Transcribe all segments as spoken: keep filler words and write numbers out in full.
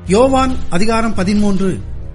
யோவான் அதிகாரம் பதிமூன்று.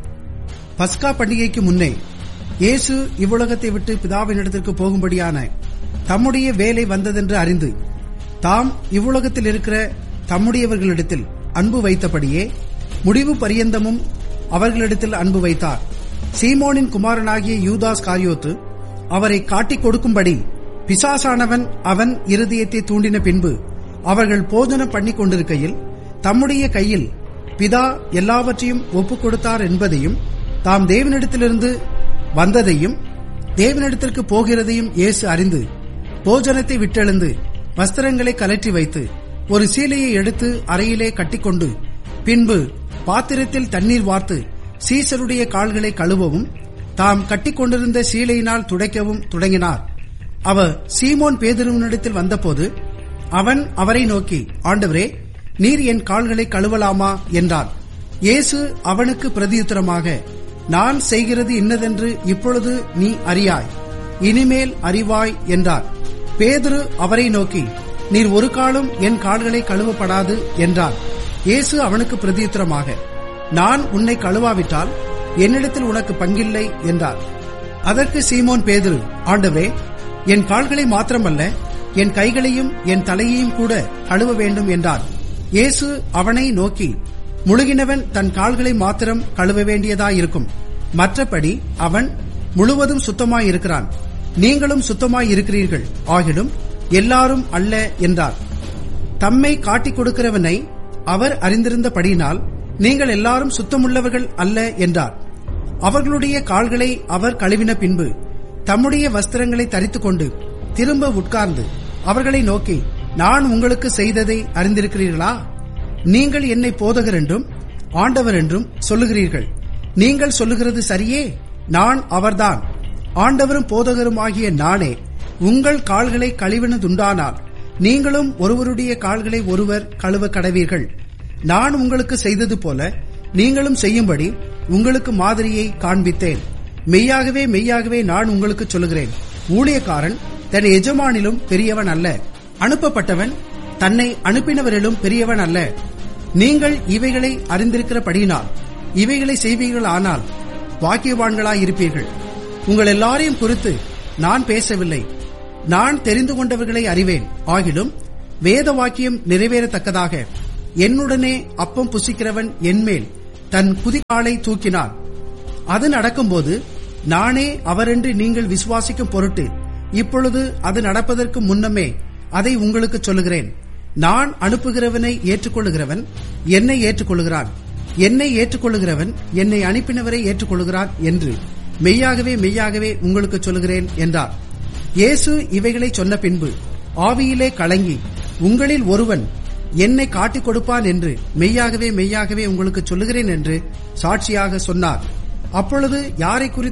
பஸ்கா பண்டிகைக்கு முன்னே இயேசு இவ்வுலகத்தை விட்டு பிதாவினிடத்திற்கு போகும்படியான தம்முடைய வேலை வந்ததென்று அறிந்து தாம் இவ்வுலகத்தில் இருக்கிற தம்முடையவர்களிடத்தில் அன்பு வைத்தபடியே முடிவு பரியந்தமும் அவர்களிடத்தில் அன்பு வைத்தார். சீமோனின் குமாரனாகிய யூதாஸ் காரியோத்து அவரை காட்டிக் கொடுக்கும்படி பிசாசானவன் அவன் இருதயத்தை தூண்டின பின்பு அவர்கள் போஜனம் பண்ணிக் கொண்டிருக்கையில் தம்முடைய கையில் பிதா எல்லாவற்றையும் ஒப்புக் கொடுத்தார் என்பதையும் தாம் தேவனிடத்திலிருந்து வந்ததையும் தேவனிடத்திற்கு போகிறதையும் இயேசு அறிந்து போஜனத்தை விட்டெழுந்து வஸ்திரங்களை கலற்றி வைத்து ஒரு சீலையை எடுத்து அறையிலே கட்டிக்கொண்டு பின்பு பாத்திரத்தில் தண்ணீர் வார்த்து சீசருடைய கால்களை கழுவவும் தாம் கட்டிக்கொண்டிருந்த சீலையினால் துடைக்கவும் தொடங்கினார். அவர் சீமோன் பேதுருவினிடத்தில் வந்தபோது அவன் அவரை நோக்கி, ஆண்டவரே, நீர் என் கால்களை கழுவலாமா என்றான். இயேசு அவனுக்கு பிரதியுத்தரமாக, நான் செய்கிறது இன்னதென்று இப்பொழுது நீ அறியாய், இனிமேல் அறிவாய் என்றார். பேதுரு அவரை நோக்கி, நீர் ஒரு காலும் என் கால்களை கழுவப்படாது என்றார். இயேசு அவனுக்கு பிரதியுத்தரமாக, நான் உன்னை கழுவாவிட்டால் என்னிடத்தில் உனக்கு பங்கில்லை என்றார். அதற்கு சீமோன் பேதுரு, ஆண்டவரே, என் கால்களை மாத்திரமல்ல, என் கைகளையும் என் தலையையும் கூட கழுவ வேண்டும் என்றார். இயேசு அவனை நோக்கி, முழுகினவன் தன் கால்களை மாத்திரம் கழுவ வேண்டியதாயிருக்கும், மற்றபடி அவன் முழுவதும் சுத்தமாயிருக்கிறான். நீங்களும் சுத்தமாயிருக்கிறீர்கள், ஆகிலும் எல்லாரும் அல்ல என்றார். தம்மை காட்டிக் கொடுக்கிறவனை அவர் அறிந்திருந்தபடியினால் நீங்கள் எல்லாரும் சுத்தமுள்ளவர்கள் அல்ல என்றார். அவர்களுடைய கால்களை அவர் கழுவின பின்பு தம்முடைய வஸ்திரங்களை தரித்துக் கொண்டு திரும்ப உட்கார்ந்து அவர்களை நோக்கி, நான் உங்களுக்கு செய்ததை அறிந்திருக்கிறீர்களா? நீங்கள் என்னை போதகர் என்றும் ஆண்டவர் என்றும் சொல்லுகிறீர்கள். நீங்கள் சொல்லுகிறது சரியே. நான் அவர்தான், ஆண்டவரும் போதகரும் ஆகிய நானே. உங்கள் கால்களை கழுவினதுண்டானால் நீங்களும் ஒருவருடைய கால்களை ஒருவர் கழுவ கடவீர்கள். நான் உங்களுக்கு செய்தது போல நீங்களும் செய்யும்படி உங்களுக்கு மாதிரியை காண்பித்தேன். மெய்யாகவே மெய்யாகவே நான் உங்களுக்கு சொல்லுகிறேன், ஊழியக்காரன் தன் எஜமானிலும் பெரியவன் அல்ல, அனுப்பப்பட்டவன் தன்னை அனுப்பினவரிலும் பெரியவன் அல்ல. நீங்கள் இவைகளை அறிந்திருக்கிறபடியினால் இவைகளை செய்வீர்கள், ஆனால் பாக்கியவான்களாயிருப்பீர்கள். உங்கள் எல்லாரையும் குறித்து நான் பேசவில்லை, நான் தெரிந்து கொண்டவர்களை அறிவேன். ஆகிலும் வேத வாக்கியம் நிறைவேறத்தக்கதாக என்னுடனே அப்பம் புசிக்கிறவன் என்மேல் தன் குதிகாலை தூக்கினான். அது நடக்கும்போது நானே அவரென்று நீங்கள் விசுவாசிக்கும் பொருட்டு இப்பொழுது அது நடப்பதற்கு முன்னமே அதை உங்களுக்கு சொல்லுகிறேன். நான் அனுப்புகிறவனை ஏற்றுக்கொள்ளுகிறவன் என்னை ஏற்றுக்கொள்ளுகிறான், என்னை ஏற்றுக்கொள்ளுகிறவன் என்னை அனுப்பினவரை ஏற்றுக்கொள்ளுகிறான் என்று மெய்யாகவே மெய்யாகவே உங்களுக்கு சொல்லுகிறேன் என்றார். இயேசு இவைகளை சொன்ன பின்பு ஆவியிலே கலங்கி, உங்களில் ஒருவன் என்னை காட்டிக் கொடுப்பான் என்று மெய்யாகவே மெய்யாகவே உங்களுக்கு சொல்லுகிறேன் என்று சாட்சியாக சொன்னார். அப்பொழுது யாரை குறித்து